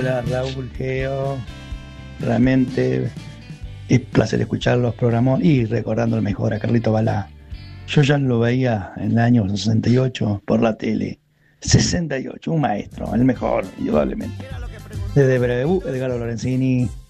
Hola Raúl Geo, realmente es placer escuchar los programas y recordando lo mejor a Carlito Balá. Yo ya lo veía en el año 68 por la tele. 68, un maestro, el mejor, indudablemente. Desde Brebú, Edgardo Lorenzini.